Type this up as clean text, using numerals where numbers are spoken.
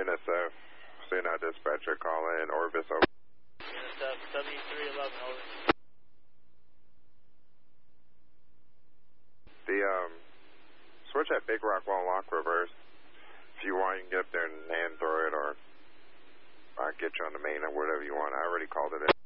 NSF, CNI dispatcher, call in, Orvis, over. NSF, W311, over. The, switch at Big Rock won't lock reverse. If you want, you can get up there and hand throw it, or I'll get you on the main or whatever you want. I already called it in.